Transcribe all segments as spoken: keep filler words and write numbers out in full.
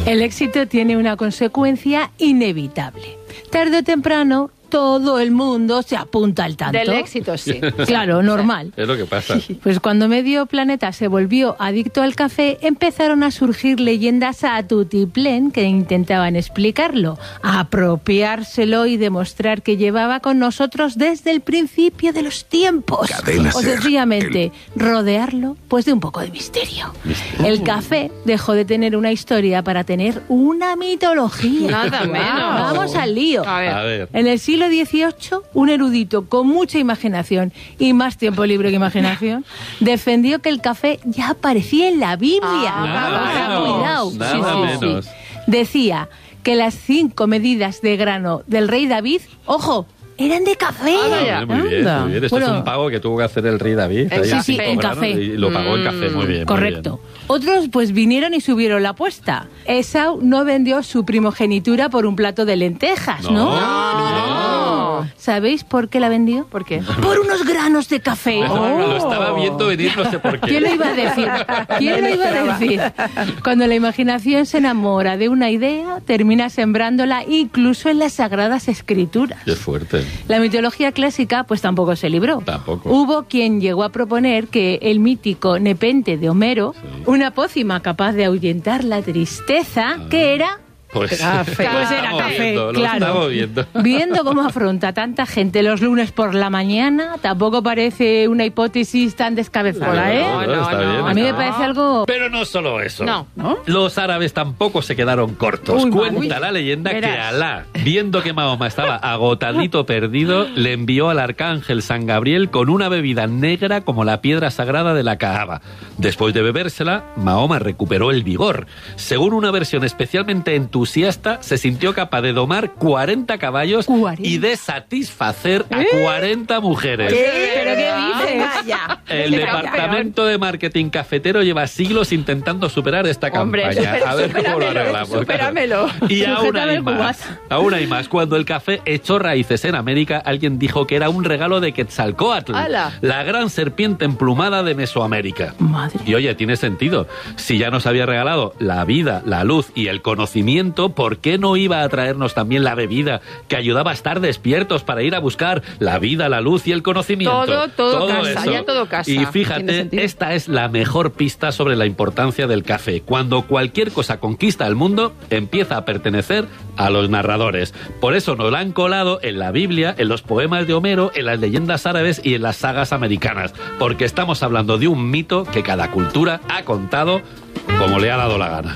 El éxito tiene una consecuencia inevitable. Tarde o temprano, todo el mundo se apunta al tanto. Del éxito, sí. Claro, normal. Es lo que pasa. Pues cuando medio planeta se volvió adicto al café, empezaron a surgir leyendas a tutiplén que intentaban explicarlo, apropiárselo y demostrar que llevaba con nosotros desde el principio de los tiempos. Cadena O Ser, sencillamente el... rodearlo pues de un poco de misterio. ¿Misterio? El café dejó de tener una historia para tener una mitología. Nada menos. Vamos al lío. A ver. A ver. En el siglo dieciocho, un erudito con mucha imaginación y más tiempo libre que imaginación defendió que el café ya aparecía en la Biblia. Ah, Nada o sea, menos, cuidado. nada Sí, sí, menos. sí. Decía que las cinco medidas de grano del rey David, ojo, eran de café. Ah, Muy bien, Anda. muy bien. Esto Bueno, es un pago que tuvo que hacer el rey David. En ahí sí, a sí, cinco en granos, café. Y lo pagó en café, muy bien. Correcto. Muy bien. Otros pues vinieron y subieron la apuesta. Esau no vendió su primogenitura por un plato de lentejas, ¿no? No, no. ¿Sabéis por qué la vendió? ¿Por qué? Por unos granos de café. Eso Lo estaba viendo venir, no sé por qué. ¿Quién lo iba a decir? ¿Quién lo iba a decir? Cuando la imaginación se enamora de una idea, termina sembrándola incluso en las Sagradas Escrituras. Qué fuerte. La mitología clásica pues tampoco se libró. Tampoco. Hubo quien llegó a proponer que el mítico Nepente de Homero, Sí. una pócima capaz de ahuyentar la tristeza, Ah. que era... Pues, Café. lo Pues era estamos café, viendo, lo claro. estamos viendo. Viendo cómo afronta tanta gente los lunes por la mañana, tampoco parece una hipótesis tan descabezada, ¿eh? No, no, está bien. A mí me no. parece algo... Pero no solo eso. No. ¿No? Los árabes tampoco se quedaron cortos. Uy, Cuenta uy. la leyenda Verás. que Alá, viendo que Mahoma estaba agotadito perdido, le envió al arcángel San Gabriel con una bebida negra como la piedra sagrada de la Kaaba. Después de bebérsela, Mahoma recuperó el vigor. Según una versión especialmente entusiasta, se sintió capaz de domar cuarenta caballos ¿cuarenta? y de satisfacer a cuarenta mujeres. ¿Pero qué dices? Vaya. El Qué departamento de marketing cafetero lleva siglos intentando superar esta Hombre, campaña. super- A ver cómo lo supéramelo, arreglamos. supéramelo. Y aún Sujétame hay el más. cubata. Aún hay más. Cuando el café echó raíces en América, alguien dijo que era un regalo de Quetzalcóatl, ¡Hala! la gran serpiente emplumada de Mesoamérica. Madre. Y oye, tiene sentido. Si ya nos había regalado la vida, la luz y el conocimiento, ¿por qué no iba a traernos también la bebida que ayudaba a estar despiertos para ir a buscar la vida, la luz y el conocimiento? Todo, todo casa, eso. ya todo casa. Y Tiene fíjate, sentido. esta es la mejor pista sobre la importancia del café. Cuando cualquier cosa conquista el mundo, empieza a pertenecer a los narradores. Por eso nos la han colado en la Biblia, en los poemas de Homero, en las leyendas árabes y en las sagas americanas. Porque estamos hablando de un mito que cada cultura ha contado como le ha dado la gana.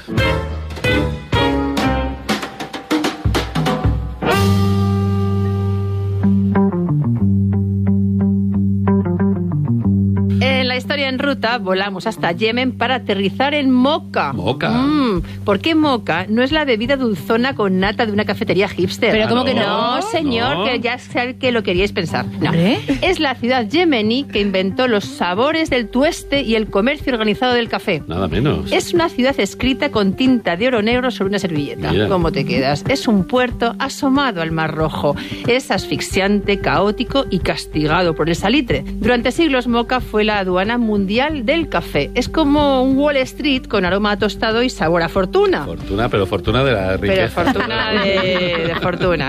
En la historia en ruta volamos hasta Yemen para aterrizar en Mocha. Mocha. Mm, ¿Por qué Mocha no es la bebida dulzona con nata de una cafetería hipster? Pero Ah, ¿cómo que No, no? señor, No. que ya sé que lo queríais pensar. No. ¿Hombre? Es la ciudad yemení que inventó los sabores del tueste y el comercio organizado del café. Nada menos. Es una ciudad escrita con tinta de oro negro sobre una servilleta. Mira. ¿Cómo te quedas? Es un puerto asomado al Mar Rojo. Es asfixiante, caótico y castigado por el salitre. Durante siglos Mocha fue la aduana mundial del café. Es como un Wall Street con aroma a tostado y sabor a fortuna. Fortuna, pero fortuna de la riqueza. Pero fortuna de, de fortuna.